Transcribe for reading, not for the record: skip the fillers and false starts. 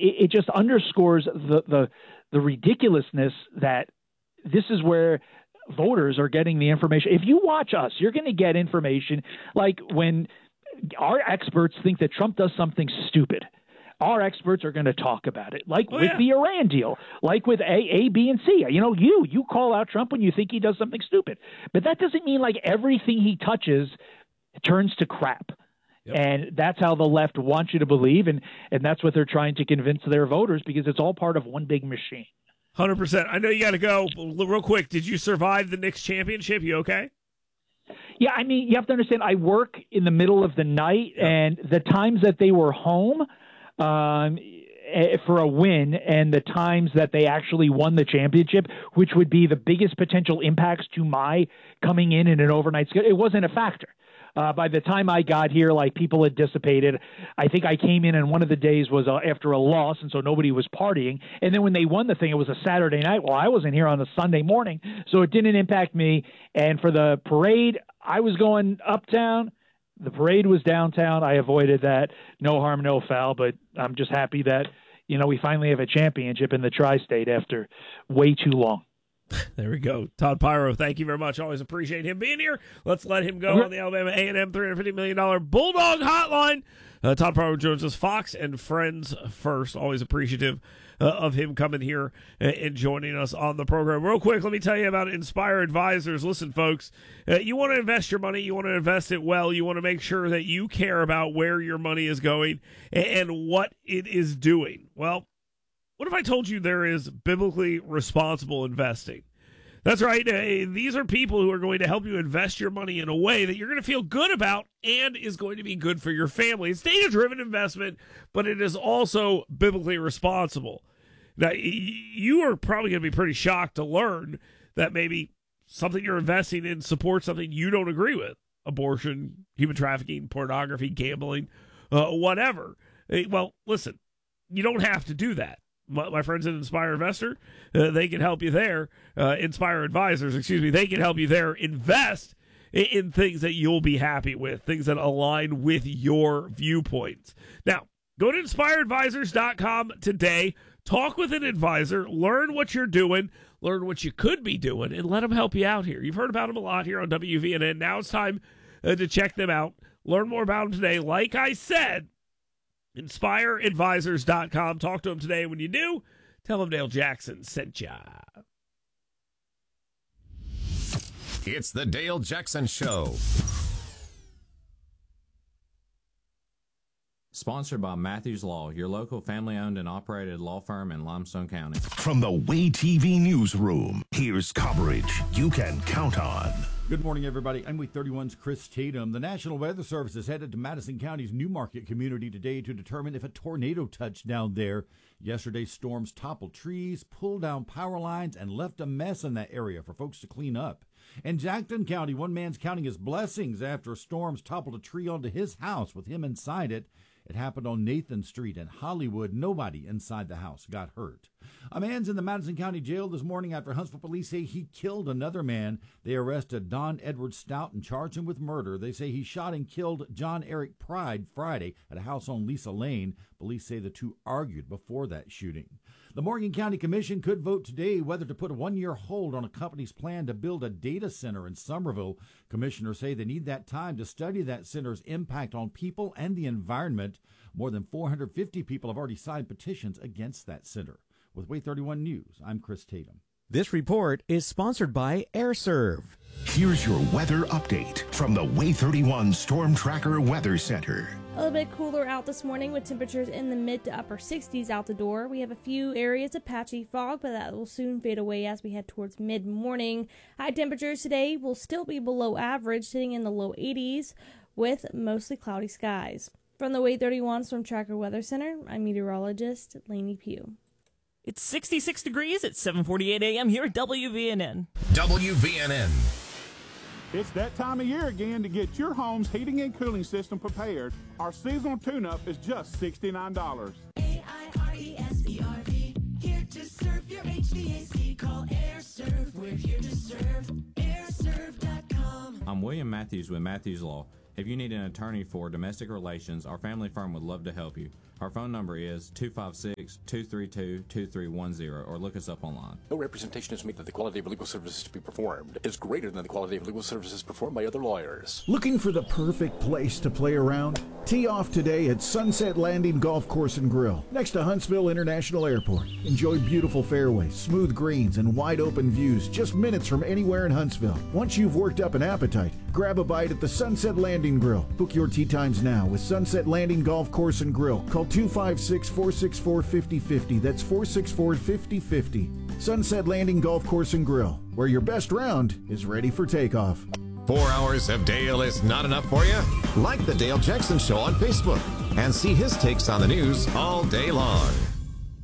it just underscores the ridiculousness that this is where voters are getting the information. If you watch us, you're going to get information like when our experts think that Trump does something stupid. Our experts are going to talk about it, like with the Iran deal, like with A, B, and C. You know, you call out Trump when you think he does something stupid. But that doesn't mean like everything he touches turns to crap. Yep. And that's how the left wants you to believe, and that's what they're trying to convince their voters, because it's all part of one big machine. 100%. I know you got to go. Real quick, did you survive the Knicks championship? You okay? Yeah, I mean, you have to understand, I work in the middle of the night, and the times that they were home for a win and the times that they actually won the championship, which would be the biggest potential impacts to my coming in an overnight schedule, it wasn't a factor. By the time I got here, like, people had dissipated. I think I came in and one of the days was after a loss, and so nobody was partying. And then when they won the thing, it was a Saturday night. Well, I wasn't here on a Sunday morning, so it didn't impact me. And for the parade, I was going uptown. The parade was downtown. I avoided that. No harm, no foul. But I'm just happy that, you know, we finally have a championship in the tri-state after way too long. There we go. Todd Pyro, thank you very much. Always appreciate him being here. Let's let him go on the Alabama A&M $350 million Bulldog Hotline. Todd Pyro joins us, Fox and Friends First. Always appreciative of him coming here and joining us on the program. Real quick, let me tell you about Inspire Advisors. Listen, folks, you want to invest your money. You want to invest it well. You want to make sure that you care about where your money is going and what it is doing. Well, what if I told you there is biblically responsible investing? That's right. These are people who are going to help you invest your money in a way that you're going to feel good about and is going to be good for your family. It's data-driven investment, but it is also biblically responsible. Now, you are probably going to be pretty shocked to learn that maybe something you're investing in supports something you don't agree with. Abortion, human trafficking, pornography, gambling, whatever. Well, listen, you don't have to do that. My friends at Inspire Investor, they can help you there. Inspire Advisors, they can help you there. Invest in things that you'll be happy with, things that align with your viewpoints. Now, go to inspireadvisors.com today. Talk with an advisor. Learn what you're doing. Learn what you could be doing, and let them help you out here. You've heard about them a lot here on WVNN. Now it's time to check them out. Learn more about them today. Like I said, InspireAdvisors.com. Talk to them today. When you do, tell them Dale Jackson sent ya. It's the Dale Jackson Show. Sponsored by Matthews Law, your local family-owned and operated law firm in Limestone County. From the Way TV newsroom, here's coverage you can count on. Good morning, everybody. I'm Week 31's Chris Tatum. The National Weather Service is headed to Madison County's Newmarket community today to determine if a tornado touched down there. Yesterday's storms toppled trees, pulled down power lines, and left a mess in that area for folks to clean up. In Jackson County, one man's counting his blessings after storms toppled a tree onto his house with him inside it. It happened on Nathan Street in Hollywood. Nobody inside the house got hurt. A man's in the Madison County Jail this morning after Huntsville police say he killed another man. They arrested Don Edward Stout and charged him with murder. They say he shot and killed John Eric Pride Friday at a house on Lisa Lane. Police say the two argued before that shooting. The Morgan County Commission could vote today whether to put a one-year hold on a company's plan to build a data center in Somerville. Commissioners say they need that time to study that center's impact on people and the environment. More than 450 people have already signed petitions against that center. With Way 31 News, I'm Chris Tatum. This report is sponsored by AirServe. Here's your weather update from the Way 31 Storm Tracker Weather Center. A little bit cooler out this morning with temperatures in the mid to upper 60s out the door. We have a few areas of patchy fog, but that will soon fade away as we head towards mid-morning. High temperatures today will still be below average, sitting in the low 80s with mostly cloudy skies. From the Way 31 Storm Tracker Weather Center, I'm meteorologist Lainey Pugh. It's 66 degrees at 7:48 a.m. here at WVNN. WVNN. It's that time of year again to get your home's heating and cooling system prepared. Our seasonal tune-up is just $69. AIRESERV, here to serve your HVAC. Call AirServe, we're here to serve. AirServe.com. I'm William Matthews with Matthews Law. If you need an attorney for domestic relations, our family firm would love to help you. Our phone number is 256-232-2310, or look us up online. No representation is made that the quality of legal services to be performed is greater than the quality of legal services performed by other lawyers. Looking for the perfect place to play around? Tee off today at Sunset Landing Golf Course and Grill, next to Huntsville International Airport. Enjoy beautiful fairways, smooth greens, and wide open views just minutes from anywhere in Huntsville. Once you've worked up an appetite, grab a bite at the Sunset Landing Grill. Book your tee times now with Sunset Landing Golf Course and Grill. Call 256-464-5050. That's 464-5050. Sunset Landing Golf Course and Grill, where your best round is ready for takeoff. 4 hours of Dale is not enough for you? Like the Dale Jackson Show on Facebook and see his takes on the news all day long.